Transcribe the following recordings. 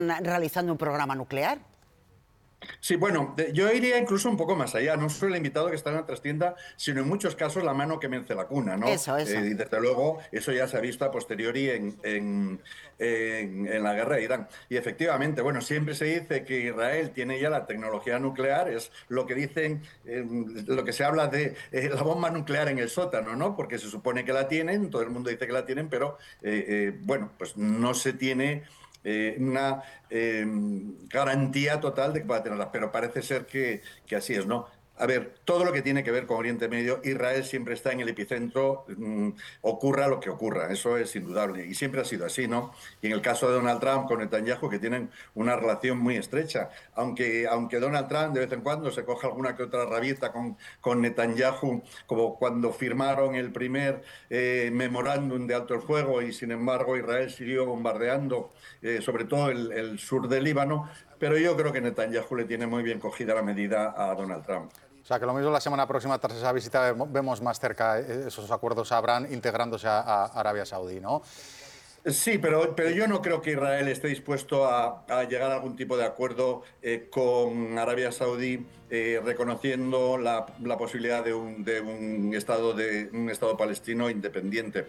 realizando un programa nuclear. Sí, bueno, yo iría incluso un poco más allá. No solo el invitado que está en la trastienda, sino en muchos casos la mano que mece la cuna, ¿no? Eso. Y desde luego eso ya se ha visto a posteriori en la guerra de Irán. Y efectivamente, bueno, siempre se dice que Israel tiene ya la tecnología nuclear, es lo que dicen, lo que se habla de la bomba nuclear en el sótano, ¿no? Porque se supone que la tienen, todo el mundo dice que la tienen, pero bueno, pues no se tiene una garantía total de que pueda tenerlas, pero parece ser que así es, ¿no? A ver, todo lo que tiene que ver con Oriente Medio, Israel siempre está en el epicentro, ocurra lo que ocurra, eso es indudable, y siempre ha sido así, ¿no? Y en el caso de Donald Trump con Netanyahu, que tienen una relación muy estrecha, aunque Donald Trump de vez en cuando se coja alguna que otra rabieta con Netanyahu, como cuando firmaron el primer memorándum de alto el fuego y sin embargo Israel siguió bombardeando sobre todo el sur del Líbano, pero yo creo que Netanyahu le tiene muy bien cogida la medida a Donald Trump. O sea, que lo mismo la semana próxima, tras esa visita, vemos más cerca esos acuerdos Abraham integrándose a Arabia Saudí, ¿no? Sí, pero yo no creo que Israel esté dispuesto a llegar a algún tipo de acuerdo con Arabia Saudí, reconociendo la posibilidad de un estado palestino independiente.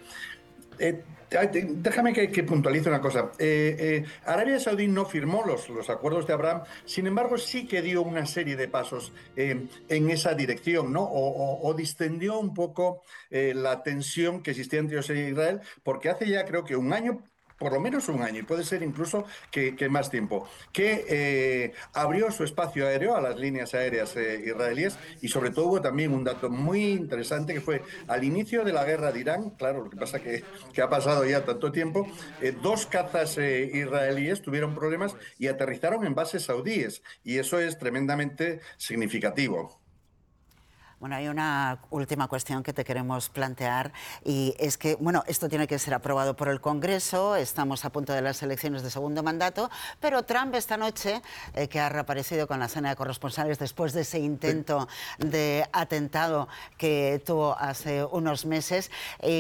Déjame que puntualice una cosa. Arabia Saudí no firmó los acuerdos de Abraham, sin embargo sí que dio una serie de pasos en esa dirección, ¿no? O distendió un poco la tensión que existía entre Israel e Israel, porque hace ya creo que un año, por lo menos un año, y puede ser incluso que más tiempo, que abrió su espacio aéreo a las líneas aéreas israelíes y sobre todo hubo también un dato muy interesante que fue al inicio de la guerra de Irán, claro, lo que pasa que ha pasado ya tanto tiempo, dos cazas israelíes tuvieron problemas y aterrizaron en bases saudíes y eso es tremendamente significativo. Bueno, hay una última cuestión que te queremos plantear y es que, bueno, esto tiene que ser aprobado por el Congreso, estamos a punto de las elecciones de segundo mandato, pero Trump esta noche, que ha reaparecido con la cena de corresponsales después de ese intento de atentado que tuvo hace unos meses,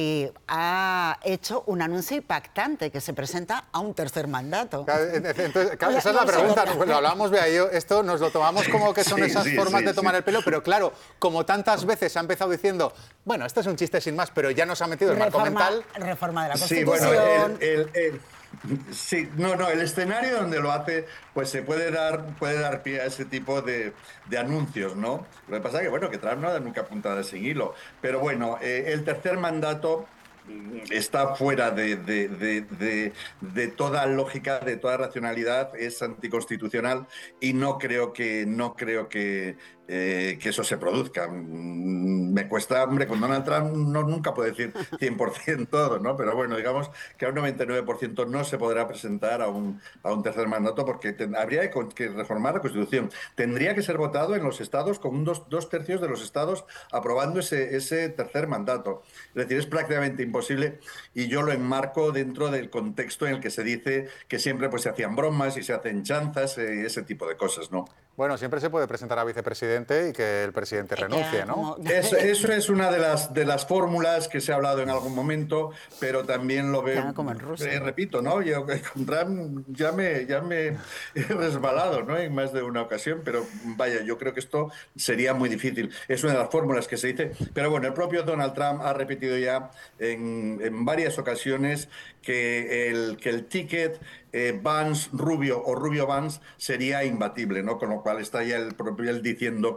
ha hecho un anuncio impactante que se presenta a un tercer mandato. Entonces, claro, esa es la pregunta, ¿no? Lo hablábamos de ahí, esto nos lo tomamos como que son esas formas de tomar el pelo, pero claro, como tantas veces se ha empezado diciendo, bueno, esto es un chiste sin más, pero ya nos ha metido el marco mental. Reforma de la Sí, Constitución. bueno, sí, no, el escenario donde lo hace, pues se puede dar pie a ese tipo de anuncios, ¿no? Lo que pasa es que, bueno, que Trump no da nunca puntada sin hilo. Pero bueno, el tercer mandato está fuera de toda lógica, de toda racionalidad, es anticonstitucional y no creo que eso se produzca. Me cuesta, hombre, con Donald Trump nunca puedo decir 100% todo, ¿no? Pero bueno, digamos que a un 99% no se podrá presentar a un tercer mandato porque habría que reformar la Constitución. Tendría que ser votado en los estados con dos tercios de los estados aprobando ese tercer mandato. Es decir, es prácticamente imposible y yo lo enmarco dentro del contexto en el que se dice que siempre pues, se hacían bromas y se hacen chanzas, ese tipo de cosas, ¿no? Bueno, siempre se puede presentar a vicepresidente y que el presidente renuncie, ¿no? Eso es una de las fórmulas que se ha hablado en algún momento, pero también lo veo, Como en Rusia. repito, ¿no? Yo con Trump ya me he resbalado, ¿no? En más de una ocasión, pero vaya, yo creo que esto sería muy difícil. Es una de las fórmulas que se dice, pero bueno, el propio Donald Trump ha repetido ya en varias ocasiones que el ticket Vance Rubio o Rubio Vance sería imbatible, ¿no? Con lo cual está ya el propio él diciendo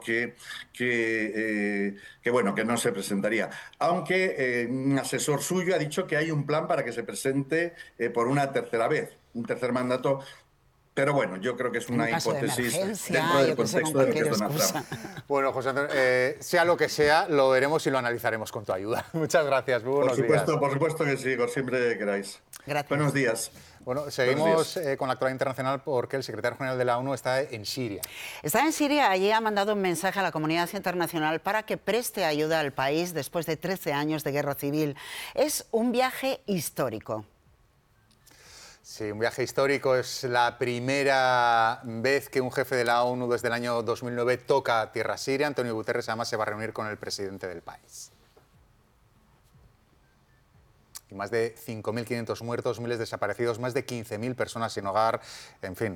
que bueno, que no se presentaría. Aunque un asesor suyo ha dicho que hay un plan para que se presente por una tercera vez, un tercer mandato. Pero bueno, yo creo que es En un una caso de hipótesis dentro emergencia, del yo que sé, con contexto de lo que cualquier es Donald Trump. excusa. Bueno, José Antonio, sea lo que sea, lo veremos y lo analizaremos con tu ayuda. Muchas gracias, muy buenos días. Por supuesto que sí, siempre que queráis. Buenos Gracias. días. Bueno, Buenos seguimos días. con la actualidad internacional porque el secretario general de la ONU está en Siria. Está en Siria, allí ha mandado un mensaje a la comunidad internacional para que preste ayuda al país después de 13 años de guerra civil. Es un viaje histórico. Sí, un viaje histórico. Es la primera vez que un jefe de la ONU desde el año 2009 toca tierra siria. Antonio Guterres además se va a reunir con el presidente del país. y más de 5.500 muertos, miles desaparecidos, más de 15.000 personas sin hogar, en fin.